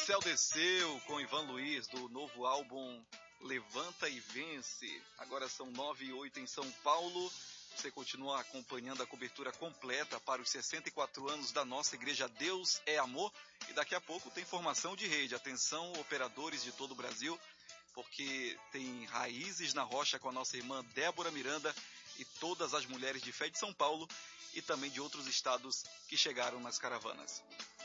céu desceu com Ivan Luiz do novo álbum Levanta e Vence. Agora são 9h08 em São Paulo. Você continua acompanhando a cobertura completa para os 64 anos da nossa igreja Deus é Amor. E daqui a pouco tem formação de rede. Atenção, operadores de todo o Brasil, porque tem Raízes na Rocha com a nossa irmã Débora Miranda e todas as mulheres de fé de São Paulo e também de outros estados que chegaram nas caravanas.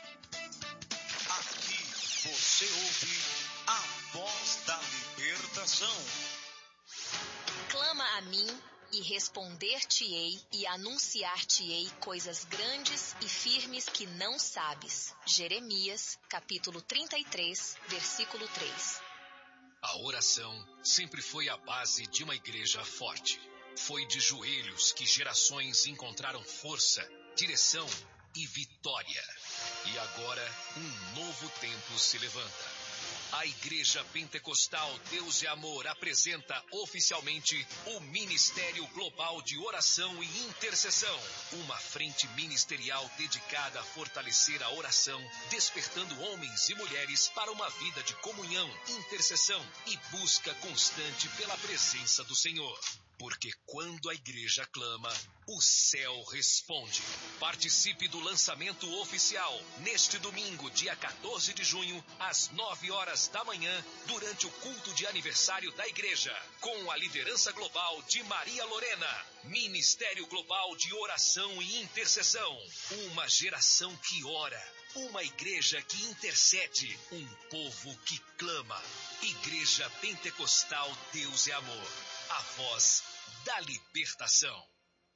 Aqui você ouve a voz da libertação. Clama a mim e responder-te-ei e anunciar-te-ei coisas grandes e firmes que não sabes. Jeremias, capítulo 33, versículo 3. A oração sempre foi a base de uma igreja forte. Foi de joelhos que gerações encontraram força, direção e vitória. E agora, um novo tempo se levanta. A Igreja Pentecostal Deus é Amor apresenta oficialmente o Ministério Global de Oração e Intercessão. Uma frente ministerial dedicada a fortalecer a oração, despertando homens e mulheres para uma vida de comunhão, intercessão e busca constante pela presença do Senhor. Porque quando a igreja clama, o céu responde. Participe do lançamento oficial neste domingo, dia 14 de junho, às 9h da manhã, durante o culto de aniversário da igreja, com a liderança global de Maria Lorena. Ministério Global de Oração e Intercessão. Uma geração que ora. Uma igreja que intercede. Um povo que clama. Igreja Pentecostal Deus é Amor. A voz da libertação.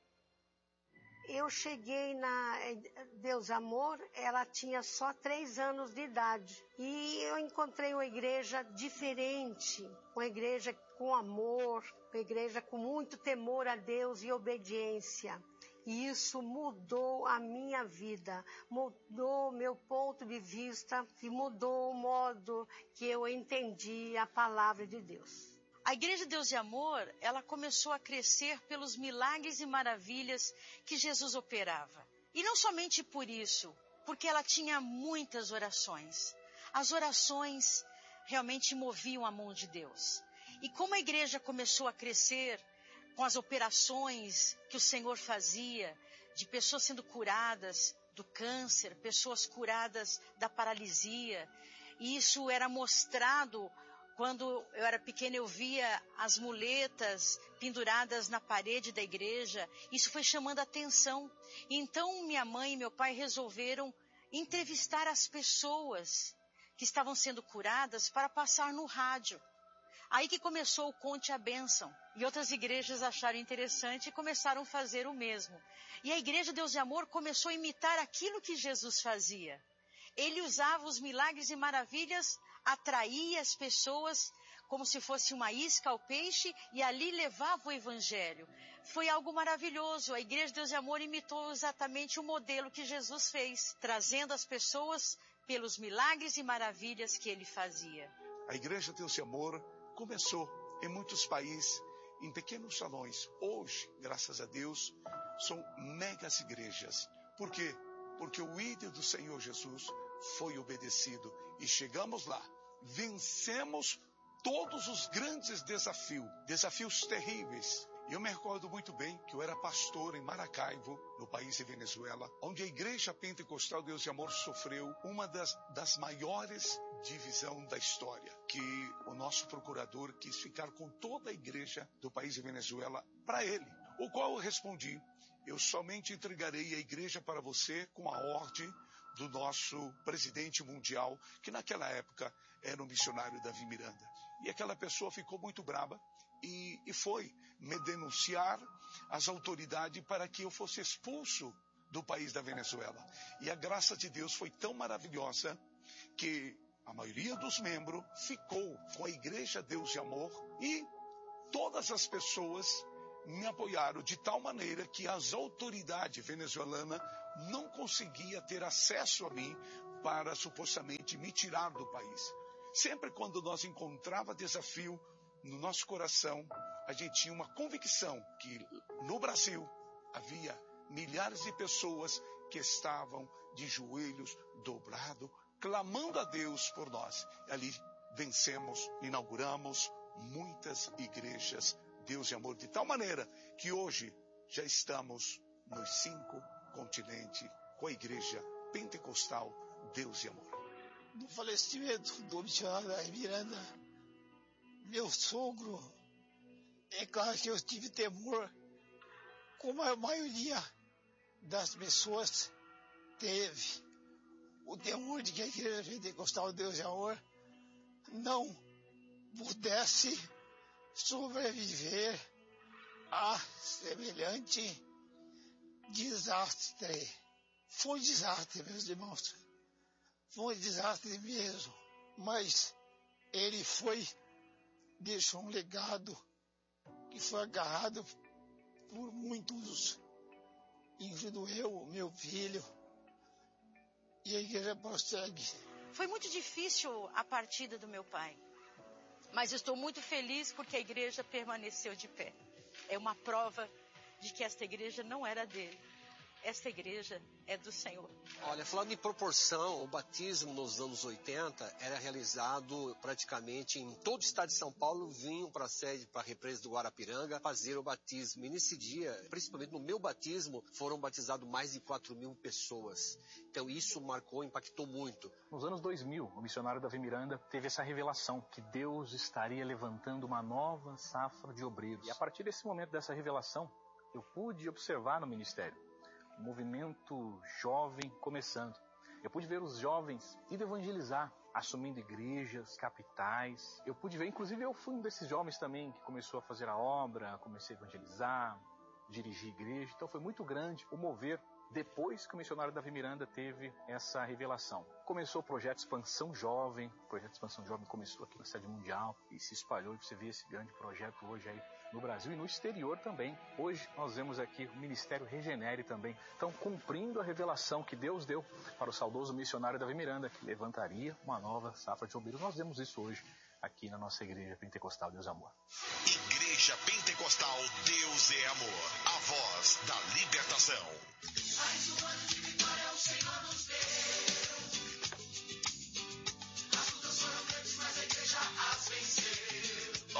Eu cheguei na Deus Amor, ela tinha só 3 anos de idade. E eu encontrei uma igreja diferente, uma igreja com amor, uma igreja com muito temor a Deus e obediência. E isso mudou a minha vida, mudou meu ponto de vista e mudou o modo que eu entendi a palavra de Deus. A Igreja Deus e Amor, ela começou a crescer pelos milagres e maravilhas que Jesus operava. E não somente por isso, porque ela tinha muitas orações. As orações realmente moviam a mão de Deus. E como a igreja começou a crescer com as operações que o Senhor fazia, de pessoas sendo curadas do câncer, pessoas curadas da paralisia, e isso era mostrado. Quando eu era pequena, eu via as muletas penduradas na parede da igreja. Isso foi chamando a atenção. Então, minha mãe e meu pai resolveram entrevistar as pessoas que estavam sendo curadas para passar no rádio. Aí que começou o Conte a Bênção. E outras igrejas acharam interessante e começaram a fazer o mesmo. E a Igreja Deus e Amor começou a imitar aquilo que Jesus fazia. Ele usava os milagres e maravilhas, atraía as pessoas como se fosse uma isca ao peixe e ali levava o evangelho. Foi algo maravilhoso. A Igreja Deus e Amor imitou exatamente o modelo que Jesus fez, trazendo as pessoas pelos milagres e maravilhas que ele fazia. A Igreja Deus e Amor começou em muitos países, em pequenos salões. Hoje, graças a Deus, são megas igrejas. Por quê? Porque o ídolo do Senhor Jesus foi obedecido e chegamos lá. Vencemos todos os grandes desafios terríveis. Eu me recordo muito bem que eu era pastor em Maracaibo, no país de Venezuela, onde a Igreja Pentecostal Deus e Amor sofreu uma das maiores divisões da história, que o nosso procurador quis ficar com toda a igreja do país de Venezuela para ele. O qual eu respondi: eu somente entregarei a igreja para você com a ordem do nosso presidente mundial, que naquela época era o missionário Davi Miranda. E aquela pessoa ficou muito brava e foi me denunciar às autoridades para que eu fosse expulso do país da Venezuela. E a graça de Deus foi tão maravilhosa que a maioria dos membros ficou com a Igreja Deus e Amor e todas as pessoas me apoiaram de tal maneira que as autoridades venezuelanas não conseguiam ter acesso a mim para supostamente me tirar do país. Sempre quando nós encontrava desafio no nosso coração, a gente tinha uma convicção que no Brasil havia milhares de pessoas que estavam de joelhos dobrados, clamando a Deus por nós. E ali vencemos, inauguramos muitas igrejas Deus e Amor, de tal maneira que hoje já estamos nos 5 continentes com a igreja pentecostal Deus e Amor. No falecimento do missionário Davi Miranda, meu sogro, é claro que eu tive temor, como a maioria das pessoas teve, o temor de que a igreja pentecostal Deus e Amor não pudesse sobreviver a semelhante desastre. Foi um desastre, meus irmãos. Foi um desastre mesmo. Mas ele deixou um legado que foi agarrado por muitos, incluindo eu, meu filho. E a igreja prossegue. Foi muito difícil a partida do meu pai. Mas estou muito feliz porque a igreja permaneceu de pé. É uma prova de que esta igreja não era dele. Esta igreja é do Senhor. Olha, falando em proporção, o batismo nos anos 80 era realizado praticamente em todo o estado de São Paulo, vinham para a sede, para a represa do Guarapiranga, fazer o batismo. E nesse dia, principalmente no meu batismo, foram batizados mais de 4.000 pessoas. Então isso marcou, impactou muito. Nos anos 2000, o missionário Davi Miranda teve essa revelação que Deus estaria levantando uma nova safra de obreiros. E a partir desse momento, dessa revelação, eu pude observar no ministério um movimento jovem começando. Eu pude ver os jovens indo evangelizar, assumindo igrejas, capitais. Eu pude ver, inclusive eu fui um desses jovens também que começou a fazer a obra, comecei a evangelizar, dirigir igreja. Então foi muito grande o mover depois que o missionário Davi Miranda teve essa revelação. Começou o projeto Expansão Jovem. O projeto Expansão Jovem começou aqui na sede mundial e se espalhou. E você vê esse grande projeto hoje aí no Brasil e no exterior também. Hoje nós vemos aqui o Ministério Regenere também. Então, cumprindo a revelação que Deus deu para o saudoso missionário Davi Miranda, que levantaria uma nova safra de obreiros. Nós vemos isso hoje aqui na nossa Igreja Pentecostal Deus é Amor. Igreja Pentecostal Deus é Amor, a voz da libertação. Mais um ano de vitória o Senhor nos deu. As lutas foram grandes, mas a igreja as venceu.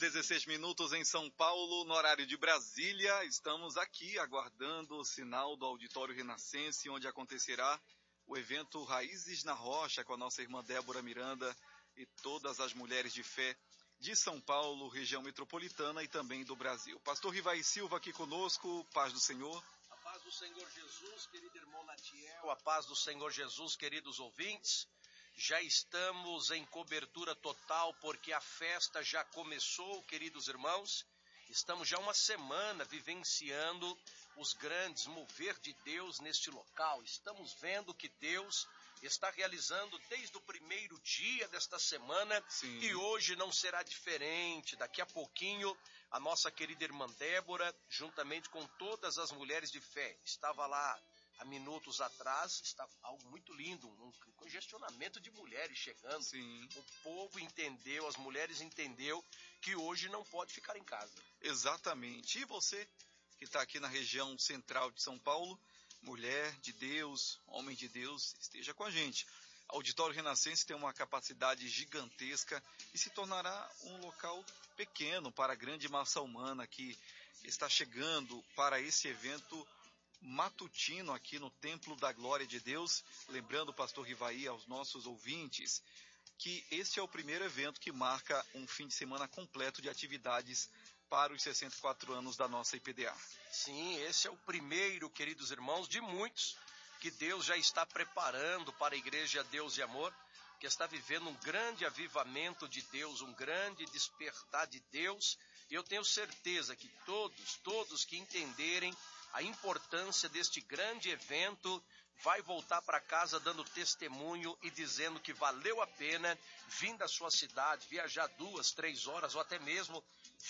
9h16 em São Paulo, no horário de Brasília. Estamos aqui aguardando o sinal do Auditório Renascense, onde acontecerá o evento Raízes na Rocha com a nossa irmã Débora Miranda e todas as mulheres de fé de São Paulo, região metropolitana e também do Brasil. Pastor Rivaí Silva aqui conosco, paz do Senhor. A paz do Senhor Jesus, querido irmão Natiel, a paz do Senhor Jesus, queridos ouvintes. Já estamos em cobertura total porque a festa já começou, queridos irmãos. Estamos já uma semana vivenciando os grandes mover de Deus neste local. Estamos vendo que Deus está realizando desde o primeiro dia desta semana. Sim. E hoje não será diferente. Daqui a pouquinho, a nossa querida irmã Débora, juntamente com todas as mulheres de fé, estava lá há minutos atrás, estava algo muito lindo, um congestionamento de mulheres chegando. Sim. O povo entendeu, as mulheres entenderam que hoje não pode ficar em casa. Exatamente. E você que está aqui na região central de São Paulo, mulher de Deus, homem de Deus, esteja com a gente. O Auditório Renascense tem uma capacidade gigantesca e se tornará um local pequeno para a grande massa humana que está chegando para esse evento matutino aqui no Templo da Glória de Deus. Lembrando, pastor Rivaí, aos nossos ouvintes, que este é o primeiro evento que marca um fim de semana completo de atividades para os 64 anos da nossa IPDA. Sim, esse é o primeiro, queridos irmãos, de muitos que Deus já está preparando para a Igreja Deus e Amor, que está vivendo um grande avivamento de Deus, um grande despertar de Deus. E eu tenho certeza que todos que entenderem a importância deste grande evento vai voltar para casa dando testemunho e dizendo que valeu a pena vir da sua cidade, viajar 2, 3 horas ou até mesmo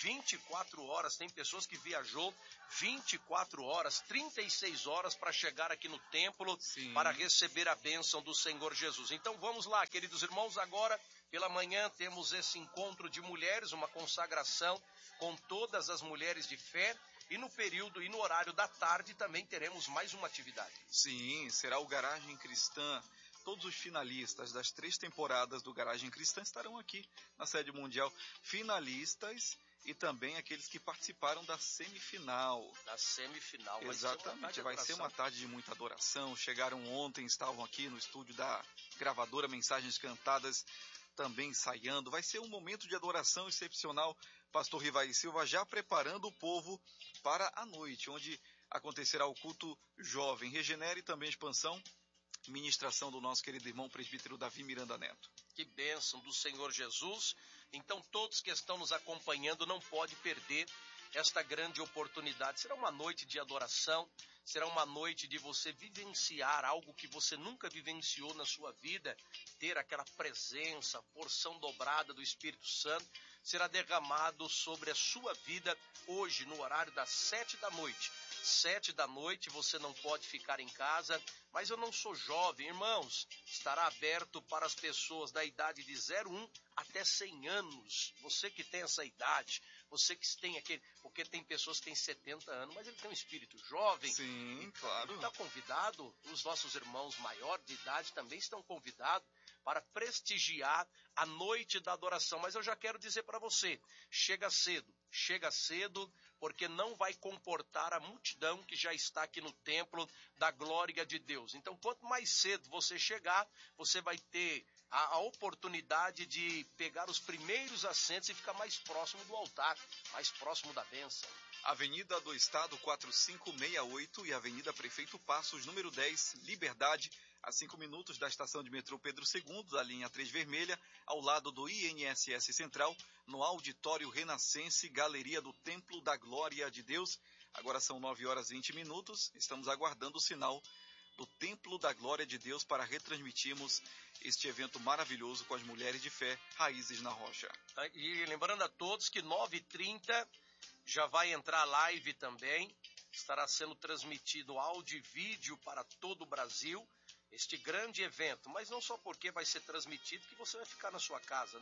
24 horas. Tem pessoas que viajou 24 horas, 36 horas para chegar aqui no templo. Sim. Para receber a bênção do Senhor Jesus. Então vamos lá, queridos irmãos, agora pela manhã temos esse encontro de mulheres, uma consagração com todas as mulheres de fé. E no período e no horário da tarde também teremos mais uma atividade. Sim, será o Garagem Cristã, todos os finalistas das 3 temporadas do Garagem Cristã estarão aqui na sede mundial. Finalistas e também aqueles que participaram da semifinal. Da semifinal. Exatamente, vai ser uma tarde de muita adoração. Chegaram ontem, estavam aqui no estúdio da gravadora Mensagens Cantadas, também ensaiando. Vai ser um momento de adoração excepcional. Pastor Rivaí Silva já preparando o povo para a noite, onde acontecerá o culto jovem, Regenere e também Expansão, ministração do nosso querido irmão presbítero Davi Miranda Neto. Que bênção do Senhor Jesus. Então todos que estão nos acompanhando não podem perder esta grande oportunidade. Será uma noite de adoração, será uma noite de você vivenciar algo que você nunca vivenciou na sua vida, ter aquela presença, porção dobrada do Espírito Santo, será derramado sobre a sua vida hoje no horário das 7 da noite. 7 da noite, você não pode ficar em casa, mas eu não sou jovem, irmãos, estará aberto para as pessoas da idade de 01 até 100 anos, você que tem essa idade, você que tem aquele, porque tem pessoas que têm 70 anos, mas ele tem um espírito jovem. Sim, claro. Está convidado, os nossos irmãos maiores de idade também estão convidados para prestigiar a noite da adoração, mas eu já quero dizer para você, chega cedo, porque não vai comportar a multidão que já está aqui no templo da glória de Deus. Então, quanto mais cedo você chegar, você vai ter a oportunidade de pegar os primeiros assentos e ficar mais próximo do altar, mais próximo da bênção. Avenida do Estado 4568 e Avenida Prefeito Passos, número 10, Liberdade, a 5 minutos da estação de metrô Pedro II, da linha 3 vermelha, ao lado do INSS Central, no Auditório Renascense, Galeria do Templo da Glória de Deus. Agora são 9 horas e 20 minutos, estamos aguardando o sinal do Templo da Glória de Deus para retransmitirmos este evento maravilhoso com as mulheres de fé, Raízes na Rocha. E lembrando a todos que 9h30 já vai entrar live também, estará sendo transmitido áudio e vídeo para todo o Brasil, este grande evento, mas não só porque vai ser transmitido que você vai ficar na sua casa,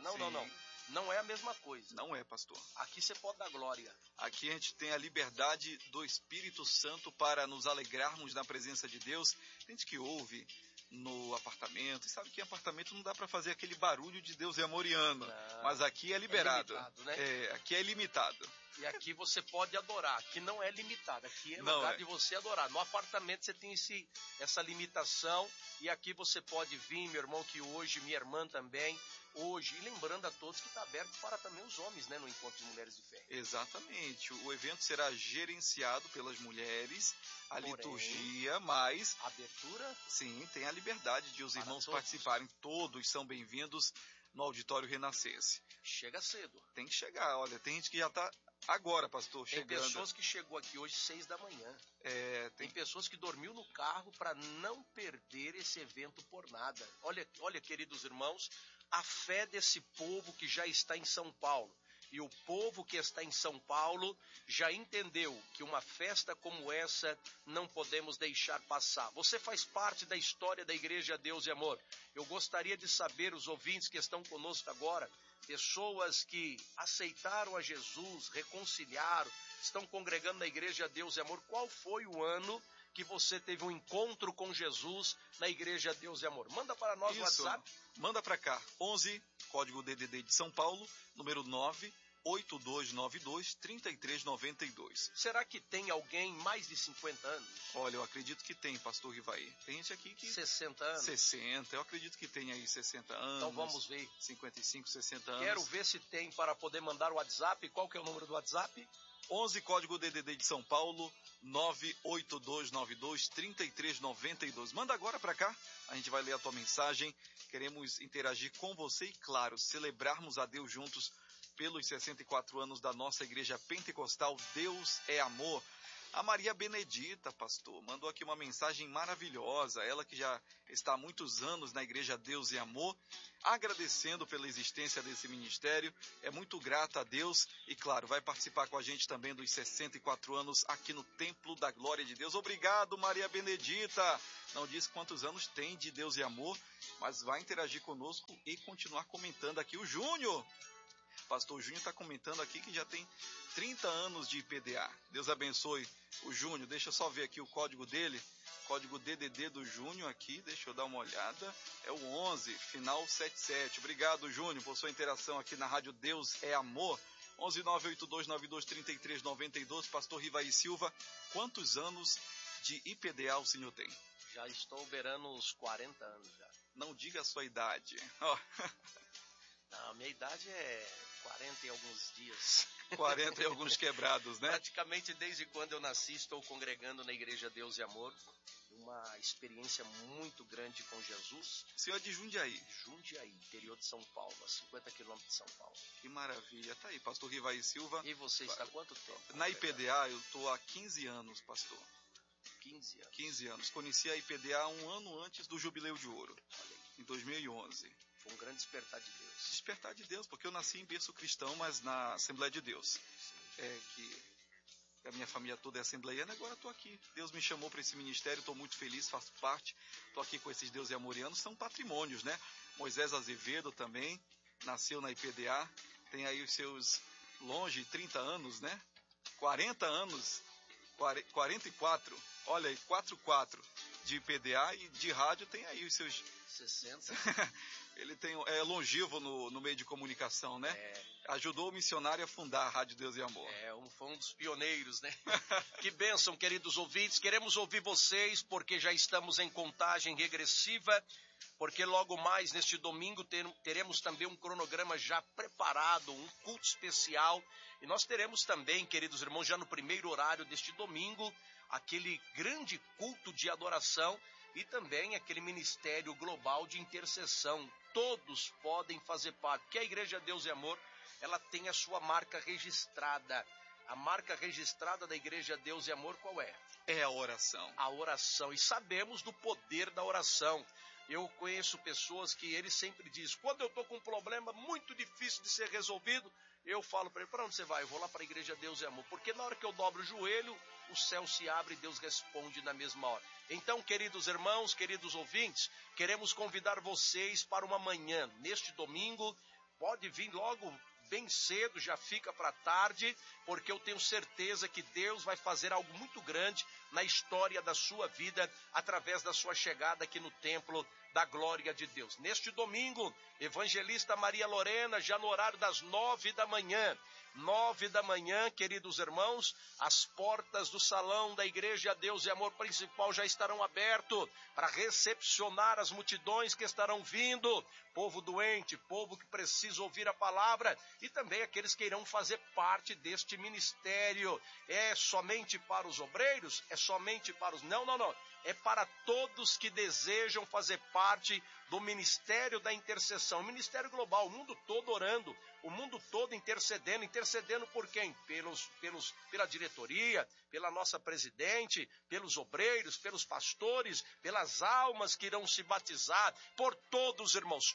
não é a mesma coisa. Não é, pastor. Aqui você pode dar glória. Aqui a gente tem a liberdade do Espírito Santo para nos alegrarmos na presença de Deus. Tem gente que ouve no apartamento, e sabe que em apartamento não dá para fazer aquele barulho de Deus é amoriano, mas aqui é liberado. É limitado, né? Aqui é ilimitado. E aqui você pode adorar, aqui não é limitado, aqui é lugar de você adorar. No apartamento você tem essa limitação, e aqui você pode vir, meu irmão, que hoje, minha irmã também, hoje, e lembrando a todos que está aberto para também os homens, né, no Encontro de Mulheres de Fé. Exatamente, o evento será gerenciado pelas mulheres, liturgia, mas... Abertura? Sim, tem a liberdade de os irmãos participarem, todos são bem-vindos no Auditório Renascense. Chega cedo. Tem que chegar, olha, tem gente que já está... Agora, pastor, chegando. Tem pessoas que chegou aqui hoje 6 da manhã. Tem pessoas que dormiu no carro para não perder esse evento por nada. Olha, queridos irmãos, a fé desse povo que já está em São Paulo. E o povo que está em São Paulo já entendeu que uma festa como essa não podemos deixar passar. Você faz parte da história da Igreja Deus e Amor. Eu gostaria de saber, os ouvintes que estão conosco agora, pessoas que aceitaram a Jesus, reconciliaram, estão congregando na Igreja Deus e Amor. Qual foi o ano que você teve um encontro com Jesus na Igreja Deus e Amor? Manda para nós o WhatsApp. Manda para cá, 11, código DDD de São Paulo, número 98292-3392. Será que tem alguém mais de 50 anos? Olha, eu acredito que tem, pastor Rivaí. Tem gente aqui que... 60 anos? 60, eu acredito que tem aí 60 anos. Então vamos ver. 55, 60 anos. Quero ver se tem para poder mandar o WhatsApp. Qual que é o número do WhatsApp? 11, código DDD de São Paulo, 98292-3392. Manda agora para cá, a gente vai ler a tua mensagem. Queremos interagir com você e, claro, celebrarmos a Deus juntos pelos 64 anos da nossa Igreja Pentecostal. Deus é Amor. A Maria Benedita, pastor, mandou aqui uma mensagem maravilhosa. Ela que já está há muitos anos na Igreja Deus e Amor, agradecendo pela existência desse ministério. É muito grata a Deus e, claro, vai participar com a gente também dos 64 anos aqui no Templo da Glória de Deus. Obrigado, Maria Benedita. Não disse quantos anos tem de Deus e Amor, mas vai interagir conosco e continuar comentando aqui. O Júnior. Pastor Júnior está comentando aqui que já tem 30 anos de IPDA. Deus abençoe o Júnior. Deixa eu só ver aqui o código dele. Código DDD do Júnior aqui, deixa eu dar uma olhada. É o 11, final 77. Obrigado, Júnior, por sua interação aqui na Rádio Deus é Amor. 11982923392. Pastor Rivaí Silva, quantos anos de IPDA o senhor tem? Já estou beirando uns 40 anos já. Não diga a sua idade. Oh. Não, a minha idade é 40 e alguns dias. 40 e alguns quebrados, né? Praticamente desde quando eu nasci estou congregando na Igreja Deus e Amor. Uma experiência muito grande com Jesus. O senhor é de Jundiaí? Jundiaí, interior de São Paulo, a 50 quilômetros de São Paulo. Que maravilha. Tá aí, pastor Rivaí Silva. E você está há quanto tempo? Na IPDA eu estou há 15 anos, pastor. 15 anos. 15 anos. Conheci a IPDA um ano antes do Jubileu de Ouro, em 2011. Foi um grande despertar de Deus. Despertar de Deus, porque eu nasci em berço cristão, mas na Assembleia de Deus. Sim. Que a minha família toda é assembleiana, agora estou aqui. Deus me chamou para esse ministério, estou muito feliz, faço parte. Estou aqui com esses Deus e Amorianos, são patrimônios, né? Moisés Azevedo também, nasceu na IPDA, tem aí os seus longe 30 anos, né? 40 anos, 44, olha aí, 44 de IPDA e de rádio tem aí os seus 60. Ele é longevo no meio de comunicação, né? Ajudou o missionário a fundar a Rádio Deus e Amor. Foi um dos pioneiros, né? Que bênção, queridos ouvintes. Queremos ouvir vocês, porque já estamos em contagem regressiva, porque logo mais neste domingo teremos também um cronograma já preparado, um culto especial. E nós teremos também, queridos irmãos, já no primeiro horário deste domingo, aquele grande culto de adoração e também aquele ministério global de intercessão. Todos podem fazer parte, porque a Igreja Deus e Amor, ela tem a sua marca registrada. A marca registrada da Igreja Deus e Amor qual é? É a oração. A oração. E sabemos do poder da oração. Eu conheço pessoas que eles sempre dizem, quando eu estou com um problema muito difícil de ser resolvido, eu falo para ele, para onde você vai? Eu vou lá para a Igreja Deus e Amor. Porque na hora que eu dobro o joelho, o céu se abre e Deus responde na mesma hora. Então, queridos irmãos, queridos ouvintes, queremos convidar vocês para uma manhã, neste domingo. Pode vir logo bem cedo, já fica para tarde, porque eu tenho certeza que Deus vai fazer algo muito grande na história da sua vida, através da sua chegada aqui no templo da glória de Deus. Neste domingo, evangelista Maria Lorena, já no horário das 9 da manhã. 9 da manhã, queridos irmãos, as portas do salão da Igreja Deus e Amor Principal já estarão abertas para recepcionar as multidões que estarão vindo, povo doente, povo que precisa ouvir a palavra e também aqueles que irão fazer parte deste ministério. É somente para os obreiros? É somente para os... Não. É para todos que desejam fazer parte do ministério da intercessão, ministério global, o mundo todo orando, o mundo todo intercedendo por quem? Pela diretoria, pela nossa presidente, pelos obreiros, pelos pastores, pelas almas que irão se batizar, por todos, irmãos,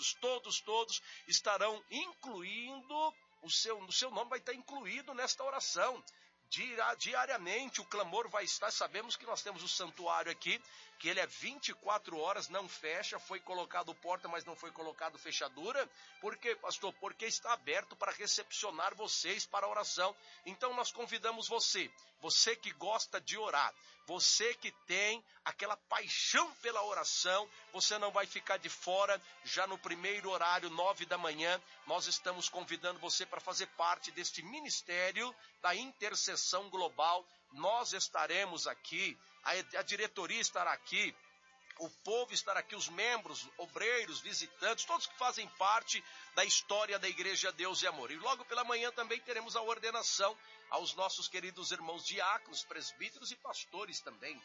todos estarão incluindo, o seu nome vai estar incluído nesta oração. Diariamente o clamor vai estar, sabemos que nós temos o santuário aqui, que ele é 24 horas, não fecha, foi colocado porta, mas não foi colocado fechadura. Por quê, pastor? Porque está aberto para recepcionar vocês para a oração. Então nós convidamos você que gosta de orar, você que tem aquela paixão pela oração, você não vai ficar de fora. Já no primeiro horário, 9 da manhã, nós estamos convidando você para fazer parte deste ministério da intercessão global. Nós estaremos aqui, a diretoria estará aqui, o povo estará aqui, os membros, obreiros, visitantes, todos que fazem parte da história da Igreja Deus e Amor. E logo pela manhã também teremos a ordenação aos nossos queridos irmãos diáconos, presbíteros e pastores também.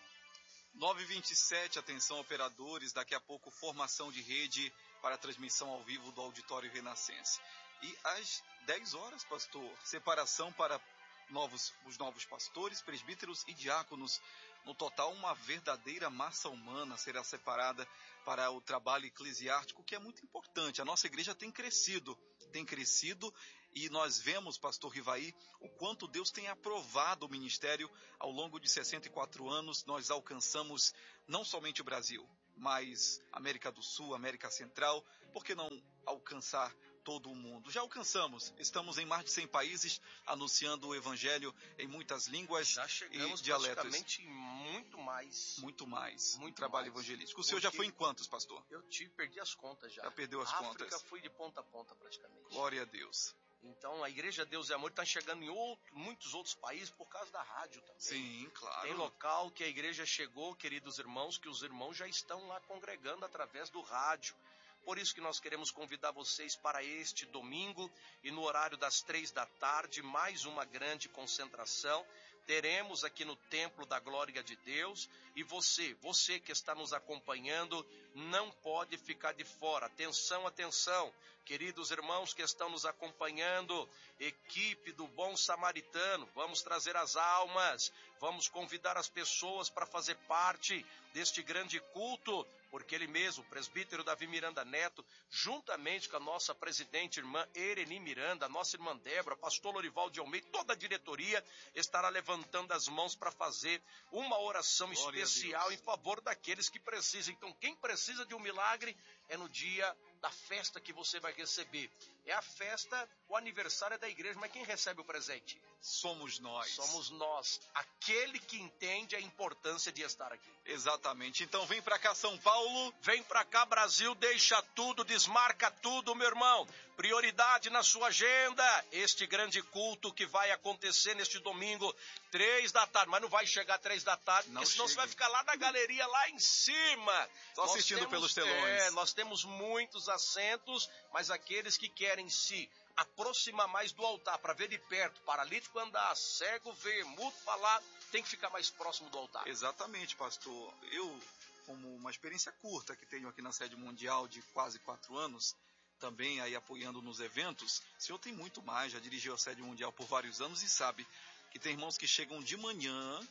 9h27, atenção operadores, daqui a pouco formação de rede para a transmissão ao vivo do Auditório Renascense. E às 10 horas, pastor, separação para os novos pastores, presbíteros e diáconos. No total, uma verdadeira massa humana será separada para o trabalho eclesiástico, que é muito importante. A nossa igreja tem crescido e nós vemos, pastor Rivaí, o quanto Deus tem aprovado o ministério. Ao longo de 64 anos, nós alcançamos não somente o Brasil, mas América do Sul, América Central, por que não alcançar todo o mundo. Já alcançamos, estamos em mais de 100 países, anunciando o evangelho em muitas línguas Já chegamos e dialetos. praticamente muito mais. Muito mais. Muito trabalho mais. evangelístico. O senhor já foi em quantos, pastor? Eu perdi as contas já. Já perdeu as África contas? fui de ponta a ponta praticamente. Glória a Deus. Então a Igreja Deus e Amor está chegando em muitos outros países por causa da rádio também. Sim, claro. Tem local que a igreja chegou, queridos irmãos, que os irmãos já estão lá congregando através do rádio. Por isso que nós queremos convidar vocês para este domingo e no horário das 15h, mais uma grande concentração. Teremos aqui no Templo da Glória de Deus e você que está nos acompanhando, não pode ficar de fora. Atenção, atenção, queridos irmãos que estão nos acompanhando, equipe do Bom Samaritano, vamos trazer as almas, vamos convidar as pessoas para fazer parte deste grande culto, porque ele mesmo, o presbítero Davi Miranda Neto, juntamente com a nossa presidente irmã Ereni Miranda, a nossa irmã Débora, pastor Lorival de Almeida, toda a diretoria estará levantando as mãos para fazer uma oração especial em favor daqueles que precisam. Então, quem precisa de um milagre é no dia da festa que você vai receber. É a festa, o aniversário é da igreja, mas quem recebe o presente? Somos nós. Somos nós, aquele que entende a importância de estar aqui. Exatamente. Então vem pra cá, São Paulo. Vem pra cá, Brasil, deixa tudo, desmarca tudo, meu irmão. Prioridade na sua agenda, este grande culto que vai acontecer neste domingo, 15h, mas não vai chegar 15h, porque senão você vai ficar lá na galeria, lá em cima. Só assistindo pelos telões. Nós temos muitos assentos, mas aqueles que querem se aproximar mais do altar, para ver de perto, paralítico andar, cego ver, mudo falar, tem que ficar mais próximo do altar. Exatamente, pastor. Eu, como uma experiência curta que tenho aqui na sede mundial de quase 4 anos, também aí apoiando nos eventos, o senhor tem muito mais, já dirigiu a sede mundial por vários anos e sabe que tem irmãos que chegam de manhã,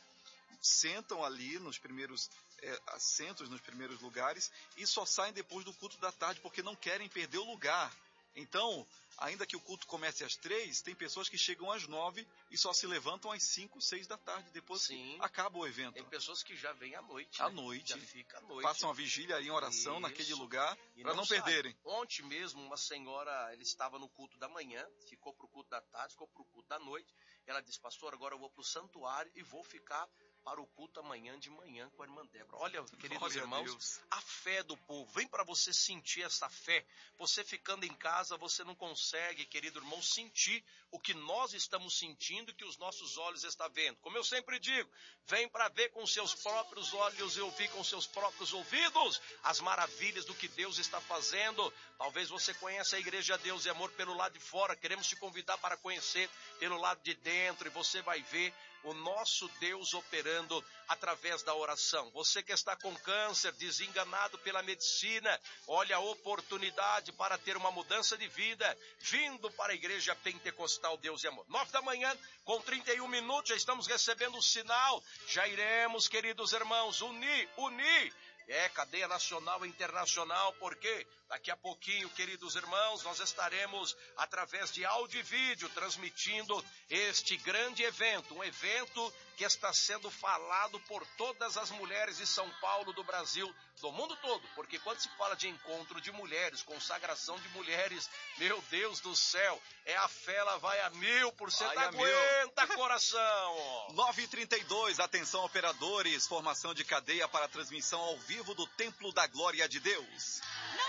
sentam ali nos primeiros assentos, nos primeiros lugares, e só saem depois do culto da tarde porque não querem perder o lugar. Então, ainda que o culto comece às 3, tem pessoas que chegam às 9 e só se levantam às 5, 6 da tarde, depois acaba o evento. Tem pessoas que já vêm à noite. À noite. Já fica à noite. Passam a vigília em oração naquele lugar para não perderem. Ontem mesmo, uma senhora, ela estava no culto da manhã, ficou para o culto da tarde, ficou para o culto da noite. Ela disse, pastor, agora eu vou para o santuário e vou ficar para o culto amanhã de manhã com a irmã Débora. Olha, queridos irmãos, a fé do povo, vem para você sentir essa fé. Você ficando em casa, você não consegue, querido irmão, sentir o que nós estamos sentindo, que os nossos olhos estão vendo. Como eu sempre digo, vem para ver com seus próprios olhos e ouvir com seus próprios ouvidos as maravilhas do que Deus está fazendo. Talvez você conheça a Igreja Deus e Amor pelo lado de fora, queremos te convidar para conhecer pelo lado de dentro, e você vai ver o nosso Deus operando através da oração. Você que está com câncer, desenganado pela medicina, olha a oportunidade para ter uma mudança de vida, vindo para a Igreja Pentecostal Deus e Amor. 9h, com 31 minutos, já estamos recebendo o sinal, já iremos, queridos irmãos, unir, cadeia nacional e internacional, porque daqui a pouquinho, queridos irmãos, nós estaremos, através de áudio e vídeo, transmitindo este grande evento, um evento que está sendo falado por todas as mulheres de São Paulo, do Brasil, do mundo todo, porque quando se fala de encontro de mulheres, consagração de mulheres, meu Deus do céu, a fé, ela vai a 1000%, aguenta coração! 9h32, atenção operadores, formação de cadeia para transmissão ao vivo do Templo da Glória de Deus.